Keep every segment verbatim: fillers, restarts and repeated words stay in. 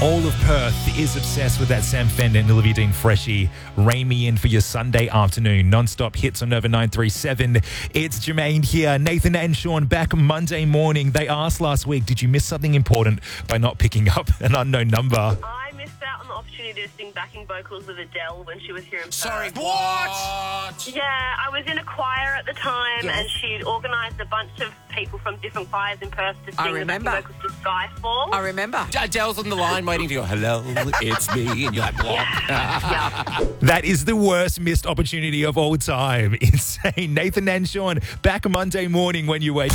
All of Perth is obsessed with that Sam Fender and Olivia Dean freshie. Rein me in for your Sunday afternoon. Non-stop hits on Nova nine three seven. It's Jermaine here. Nathan and Sean back Monday morning. They asked last week, did you miss something important by not picking up an unknown number? I missed out on the opportunity to sing backing vocals with Adele when she was here in Perth. Sorry, what? Yeah, I was in a choir at the time, Yes. and she'd organised a bunch of people from different choirs in Perth to I sing the remember. backing vocals to Skyfall. I remember. Adele's on the line waiting for you. Hello, it's me. And you're like, what? yeah. That is the worst missed opportunity of all time. Insane. Nathan and Sean back Monday morning when you wake.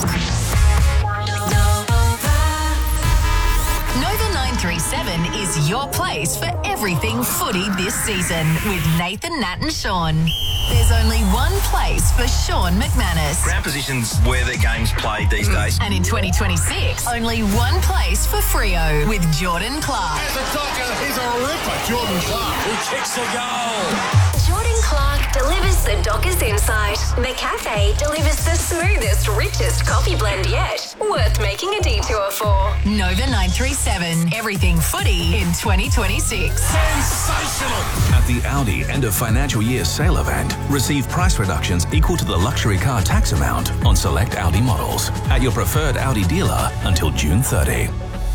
Nova nine three seven is your place for everything footy this season with Nathan, Nat and Sean. There's only one place for Sean McManus. Ground position's where their game's played these days. And in twenty twenty-six, only one place for Freo with Jordan Clark. As a docker, he's a ripper, Jordan Clark. Who kicks the goal? Jordan Clark delivers the Dockers insight. The cafe delivers the smoothest, richest coffee blend yet. Worth making a detour for. Nova nine three seven, everything footy in twenty twenty-six. Sensational. At the Audi end of financial year sale event, receive price reductions equal to the luxury car tax amount on select Audi models at your preferred Audi dealer until June thirtieth.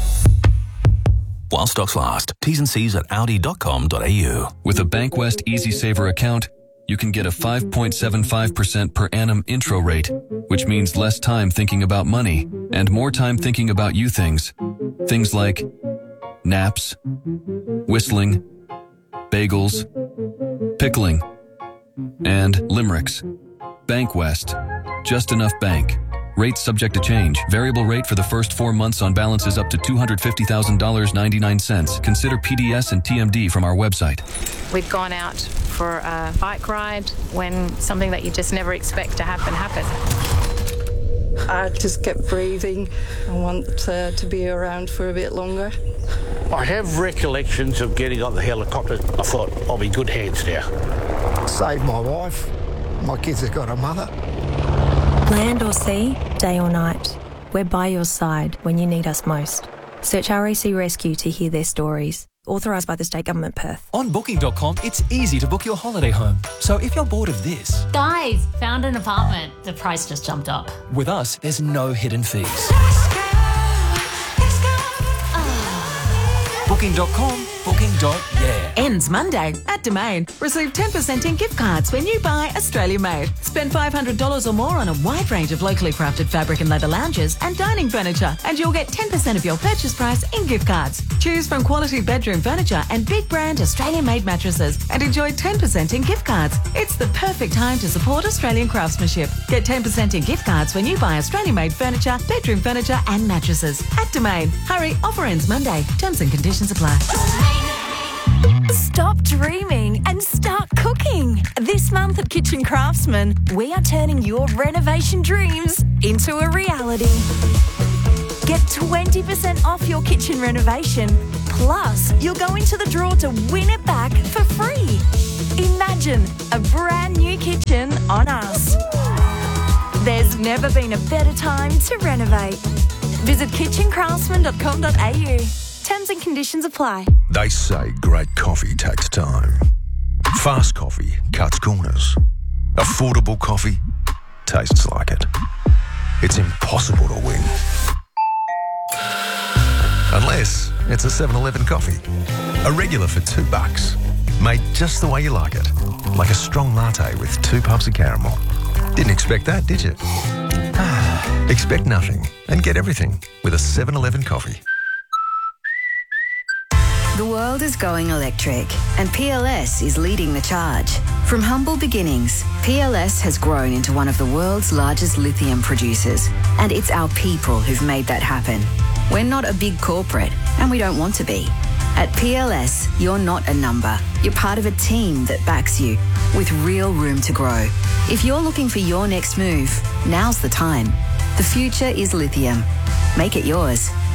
While stocks last. T's and C's at audi dot com dot a u. With a Bankwest Easy Saver account, you can get a five point seven five percent per annum intro rate, which means less time thinking about money and more time thinking about you things. Things like naps, whistling, bagels, pickling, and limericks. Bankwest. Just enough bank. Rates subject to change. Variable rate for the first four months on balances up to two hundred fifty thousand dollars and ninety-nine cents. Consider P D S and T M D from our website. We've gone out for a bike ride when something that you just never expect to happen happened. I just kept breathing. I want uh, to be around for a bit longer. I have recollections of getting on the helicopter. I thought, I'll be in good hands now. Saved my wife. My kids have got a mother. Land or sea, day or night, we're by your side when you need us most. Search R A C Rescue to hear their stories. Authorised by the State Government Perth. On booking dot com, it's easy to book your holiday home. So if you're bored of this... Guys, found an apartment. The price just jumped up. With us, there's no hidden fees. booking dot com, booking. Yeah. Ends Monday at Domain. Receive ten percent in gift cards when you buy Australia Made. Spend five hundred dollars or more on a wide range of locally crafted fabric and leather lounges and dining furniture, and you'll get ten percent of your purchase price in gift cards. Choose from quality bedroom furniture and big brand Australian Made mattresses and enjoy ten percent in gift cards. It's the perfect time to support Australian craftsmanship. Get ten percent in gift cards when you buy Australian Made furniture, bedroom furniture and mattresses at Domain. Hurry, offer ends Monday. Terms and conditions apply. Stop dreaming and start cooking. This month at Kitchen Craftsman, we are turning your renovation dreams into a reality. Get twenty percent off your kitchen renovation. Plus, you'll go into the draw to win it back for free. Imagine a brand new kitchen on us. There's never been a better time to renovate. Visit kitchen craftsman dot com dot a u. Terms and conditions apply. They say great coffee takes time. Fast coffee cuts corners. Affordable coffee tastes like it. It's impossible to win. Unless it's a seven eleven coffee. A regular for two bucks. Made just the way you like it. Like a strong latte with two puffs of caramel. Didn't expect that, did you? Expect nothing and get everything with a seven eleven coffee. The world is going electric, and P L S is leading the charge. From humble beginnings, P L S has grown into one of the world's largest lithium producers, and it's our people who've made that happen. We're not a big corporate, and we don't want to be. At P L S, you're not a number. You're part of a team that backs you, with real room to grow. If you're looking for your next move, now's the time. The future is lithium. Make it yours.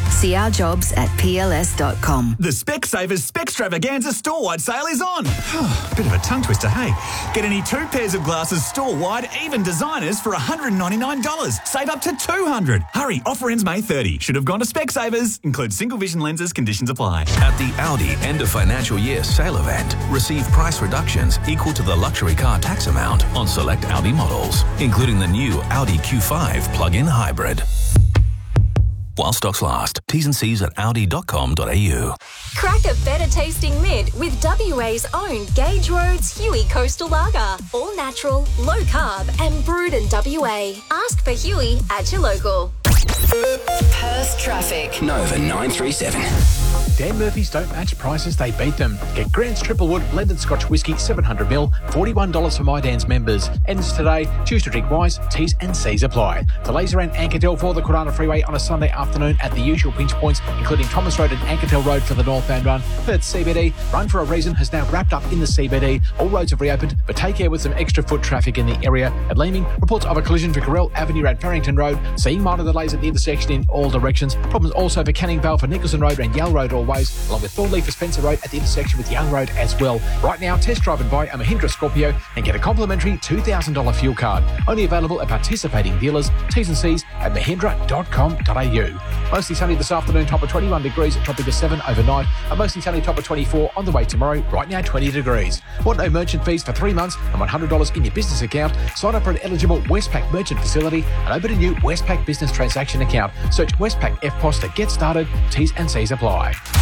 See our jobs at p l s dot com. The Specsavers Specstravaganza store-wide sale is on. Bit of a tongue twister, hey? Get any two pairs of glasses store-wide, even designers, for one hundred ninety-nine dollars. Save up to two hundred dollars. Hurry, offer ends May thirtieth. Should have gone to Specsavers. Includes single vision lenses. Conditions apply. At the Audi end of financial year sale event, receive price reductions equal to the luxury car tax amount on select Audi models, including the new Audi Q five plug-in hybrid. While stocks last. T's and C's at audi dot com dot a u. Crack a better tasting mid with W A's own Gage Roads Huey Coastal Lager. All natural, low carb and brewed in W A. Ask for Huey at your local. Perth traffic. Nova nine three seven. Dan Murphy's don't match prices, they beat them. Get Grant's Triplewood blended Scotch whisky seven hundred mil, forty-one dollars for My Dan's members. Ends today. Choose to drink wise. T's and C's apply. Delays around Ankertel for the Kurana Freeway on a Sunday afternoon at the usual pinch points, including Thomas Road and Ankertel Road for the northbound run. Perth C B D, Run for a Reason has now wrapped up in the C B D. All roads have reopened, but take care with some extra foot traffic in the area. At Leeming, reports of a collision for Carrell Avenue at Farrington Road. Seeing minor delays at the intersection in all directions. Problems also for Canning Vale for Nicholson Road and Yale Road all ways, along with Thornleigh for Spencer Road at the intersection with Young Road as well. Right now, test drive and buy a Mahindra Scorpio and get a complimentary two thousand dollars fuel card. Only available at participating dealers. T's and C's at mahindra dot com dot a u. Mostly sunny this afternoon, top of twenty-one degrees, dropping to seven overnight. A mostly sunny top of twenty-four on the way tomorrow, right now twenty degrees. Want no merchant fees for three months and one hundred dollars in your business account? Sign up for an eligible Westpac merchant facility and open a new Westpac business transaction account. Search Westpac F P O S to get started. T's and C's apply.